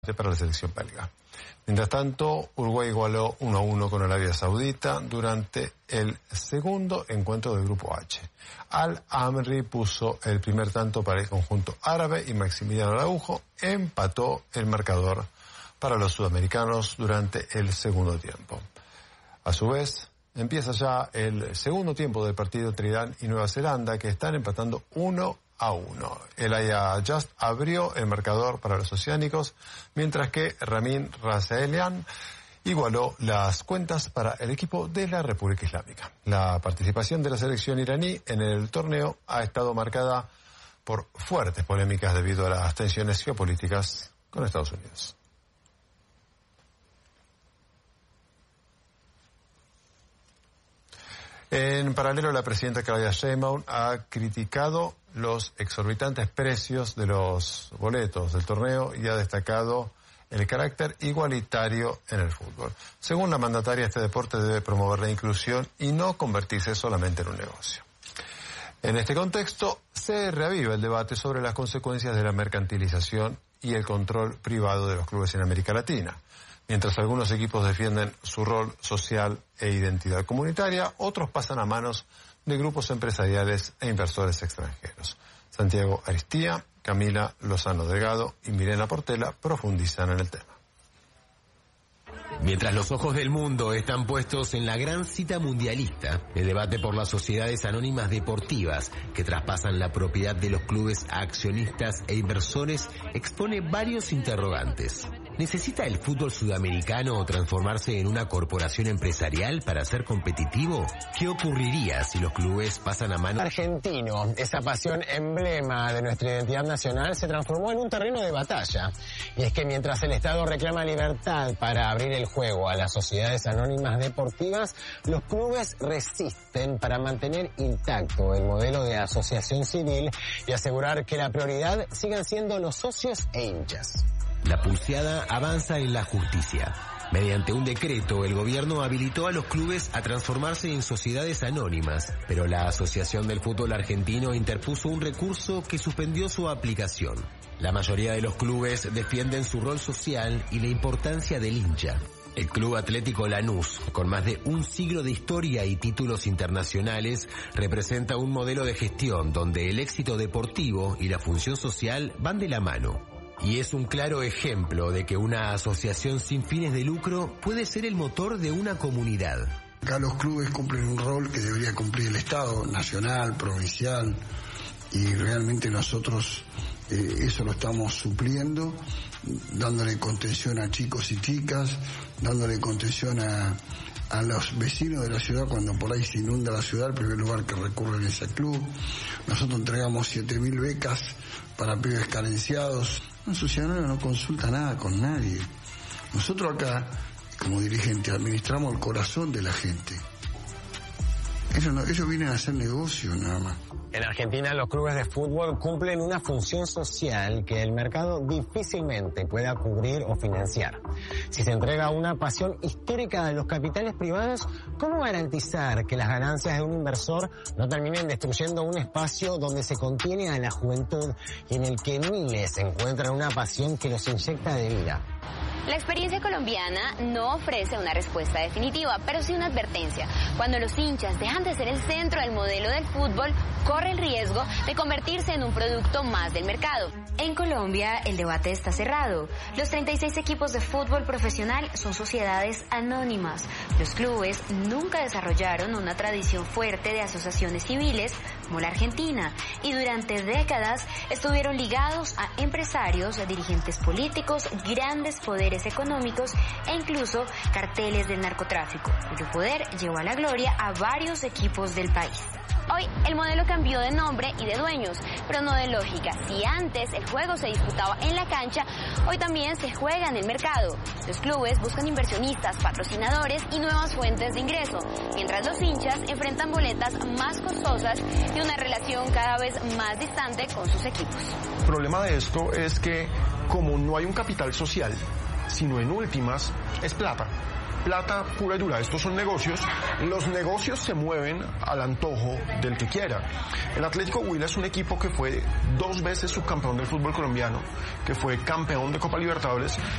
para la selección belga. Mientras tanto, Uruguay igualó 1-1 con Arabia Saudita durante el segundo encuentro del Grupo H. Al-Amri puso el primer tanto para el conjunto árabe y Maximiliano Araujo empató el marcador para los sudamericanos durante el segundo tiempo. A su vez, empieza ya el segundo tiempo del partido entre Irán y Nueva Zelanda, que están empatando 1-1. El Aya Just abrió el marcador para los oceánicos, mientras que Ramin Razaelian igualó las cuentas para el equipo de la República Islámica. La participación de la selección iraní en el torneo ha estado marcada por fuertes polémicas debido a las tensiones geopolíticas con Estados Unidos. En paralelo, la presidenta Claudia Sheinbaum ha criticado los exorbitantes precios de los boletos del torneo y ha destacado el carácter igualitario en el fútbol. Según la mandataria, este deporte debe promover la inclusión y no convertirse solamente en un negocio. En este contexto, se reaviva el debate sobre las consecuencias de la mercantilización y el control privado de los clubes en América Latina. Mientras algunos equipos defienden su rol social e identidad comunitaria, otros pasan a manos de grupos empresariales e inversores extranjeros. Santiago Aristía, Camila Lozano Delgado y Milena Portela profundizan en el tema. Mientras los ojos del mundo están puestos en la gran cita mundialista, el debate por las sociedades anónimas deportivas que traspasan la propiedad de los clubes a accionistas e inversores expone varios interrogantes. ¿Necesita el fútbol sudamericano transformarse en una corporación empresarial para ser competitivo? ¿Qué ocurriría si los clubes pasan a manos? Argentino, esa pasión emblema de nuestra identidad nacional, se transformó en un terreno de batalla. Y es que mientras el Estado reclama libertad para abrir el juego a las sociedades anónimas deportivas, los clubes resisten para mantener intacto el modelo de asociación civil y asegurar que la prioridad sigan siendo los socios e hinchas. La pulseada avanza en la justicia. Mediante un decreto, el gobierno habilitó a los clubes a transformarse en sociedades anónimas, pero la Asociación del Fútbol Argentino interpuso un recurso que suspendió su aplicación. La mayoría de los clubes defienden su rol social y la importancia del hincha. El Club Atlético Lanús, con más de un siglo de historia y títulos internacionales, representa un modelo de gestión donde el éxito deportivo y la función social van de la mano. Y es un claro ejemplo de que una asociación sin fines de lucro puede ser el motor de una comunidad. Acá los clubes cumplen un rol que debería cumplir el Estado, nacional, provincial, y realmente nosotros eso lo estamos supliendo, dándole contención a chicos y chicas, dándole contención a los vecinos de la ciudad cuando por ahí se inunda la ciudad, el primer lugar que recurren es al club. Nosotros entregamos 7.000 becas para pibes carenciados. Un ciudadano no consulta nada con nadie. Nosotros acá, como dirigente, administramos el corazón de la gente. Ellos vienen a hacer negocio nada más. En Argentina, los clubes de fútbol cumplen una función social que el mercado difícilmente pueda cubrir o financiar. Si se entrega una pasión histórica de los capitales privados, ¿cómo garantizar que las ganancias de un inversor no terminen destruyendo un espacio donde se contiene a la juventud y en el que miles encuentran una pasión que los inyecta de vida? La experiencia colombiana no ofrece una respuesta definitiva, pero sí una advertencia. Cuando los hinchas dejan de ser el centro del modelo del fútbol, corre el riesgo de convertirse en un producto más del mercado. En Colombia, el debate está cerrado. Los 36 equipos de fútbol profesional son sociedades anónimas. Los clubes nunca desarrollaron una tradición fuerte de asociaciones civiles como la Argentina, y durante décadas estuvieron ligados a empresarios, dirigentes políticos, grandes poderes económicos e incluso carteles del narcotráfico, cuyo poder llevó a la gloria a varios equipos del país. Hoy el modelo cambió de nombre y de dueños, pero no de lógica. Si antes el juego se disputaba en la cancha, hoy también se juega en el mercado. Los clubes buscan inversionistas, patrocinadores y nuevas fuentes de ingreso, mientras los hinchas enfrentan boletas más costosas y una relación cada vez más distante con sus equipos. El problema de esto es que como no hay un capital social, sino en últimas es plata pura y dura. Estos son negocios. Los negocios se mueven al antojo del que quiera. El Atlético Huila es un equipo que fue 2 veces subcampeón del fútbol colombiano, que fue campeón de Copa Libertadores